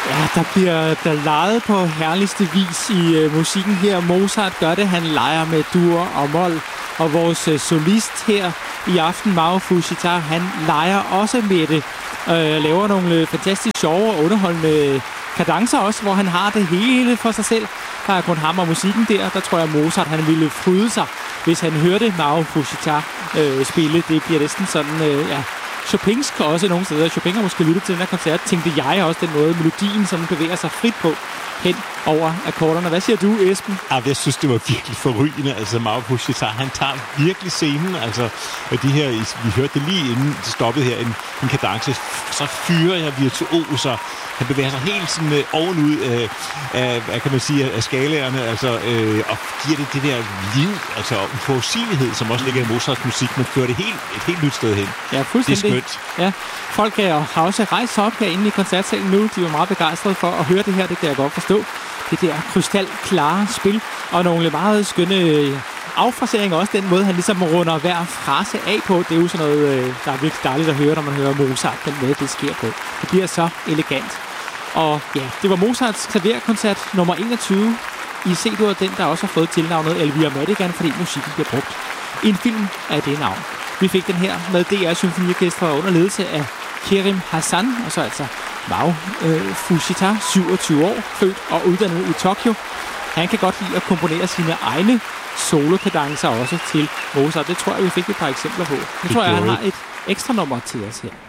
Ja, der leget på herligste vis i musikken her. Mozart gør det, han leger med dur og mol. Og vores solist her i aften, Mao Fujita, han leger også med det. Laver nogle fantastisk sjove og underholdende kadencer også, hvor han har det hele for sig selv. Der er kun ham og musikken der. Der tror jeg, Mozart han ville fryde sig, hvis han hørte Mao Fujita spille. Det bliver næsten sådan, Chopinsk også nogle steder. Chopin har måske lyttet til den her koncert, tænkte jeg også den måde, melodien som bevæger sig frit på hen over akkorderne. Hvad siger du, Esben? Jeg synes, det var virkelig forrygende. Altså, Mao Fujita, han tager virkelig scenen. Altså, de her, vi hørte det lige inden det stoppede her, en kadence. Så fyrer jeg virtuoser. Han bevæger sig helt sådan ovenud af, hvad kan man sige, af skalaerne, altså, og giver det der liv, altså uforudsigelighed, som også ligger i Mozarts musik, men fører det et helt nyt sted hen. Ja, fuldstændig. Det er skønt. Ja, folk har også rejst sig op herinde i koncertsalen nu. De var meget begejstrede for at høre det her, det kan jeg godt forstå. Det der krystalklare spil, og nogle meget skønne affraseringer også, den måde, han ligesom runder hver frase af på. Det er jo sådan noget, der er virkelig dejligt at høre, når man hører Mozart, den måde, det sker på. Det bliver så elegant. Og ja, det var Mozarts klaverkoncert nummer 21 i C-dur, den der også har fået tilnavnet Elvira Madigan, fordi musikken bliver brugt i en film af det navn. Vi fik den her med DR Symfoniorkestret under ledelse af Kerim Hassan, og så altså Mao Fujita, 27 år, født og uddannet i Tokyo. Han kan godt lide at komponere sine egne solokadencer også til Mozart. Det tror jeg, vi fik et par eksempler på. Nu tror jeg, han har et ekstra nummer til os her.